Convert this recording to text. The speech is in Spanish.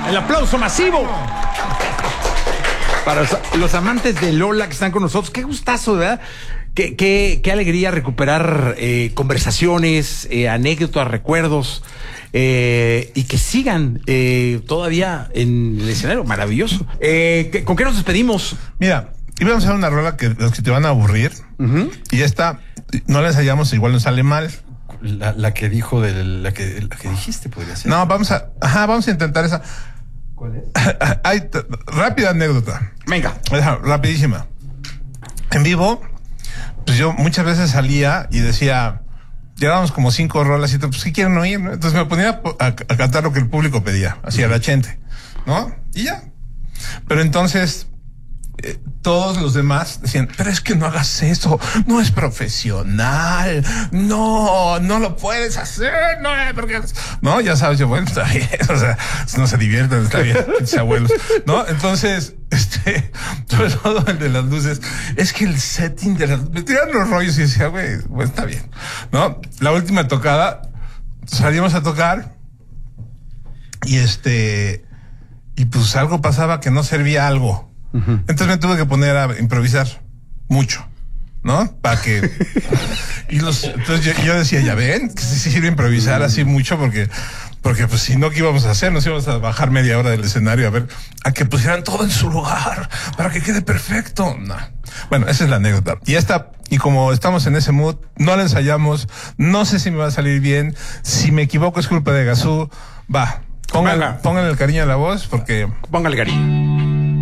El aplauso masivo para los amantes de Lola que están con nosotros. Qué gustazo, ¿verdad? Qué alegría recuperar conversaciones, anécdotas, recuerdos, y que sigan todavía en el escenario. Maravilloso. ¿Con qué nos despedimos? Mira, íbamos a hacer una rola que los que te van a aburrir. Y esta no la ensayamos, igual nos sale mal. La que dijo la que dijiste podría ser. No, vamos a intentar esa. ¿Cuál es? Hay rápida anécdota. Venga. Rapidísima. En vivo, pues yo muchas veces salía y decía, llevábamos como 5 rolas y todo, pues ¿qué quieren oír? ¿No? Entonces me ponía a cantar lo que el público pedía, así a la gente, ¿no? Y ya. Pero entonces todos los demás decían, pero es que no hagas eso, no es profesional, no lo puedes hacer, porque no, ya sabes, yo, bueno, está bien, o sea, no se divierten, está bien, mis abuelos, ¿no? Entonces, sobre todo el de las luces, es que el setting de las, me tiraron los rollos y decía, güey, está bien, ¿no? La última tocada, salimos a tocar y y pues algo pasaba que no servía algo. Entonces me tuve que poner a improvisar mucho, ¿no? Para que entonces yo decía, ya ven, que sí sirve improvisar así mucho porque pues si no, ¿qué íbamos a hacer? Nos íbamos a bajar media hora del escenario a ver, a que pusieran todo en su lugar para que quede perfecto. No. Bueno, esa es la anécdota. Y como estamos en ese mood, no la ensayamos, no sé si me va a salir bien, si me equivoco es culpa de Gazú. Va, pónganle el cariño a la voz porque... Póngale cariño.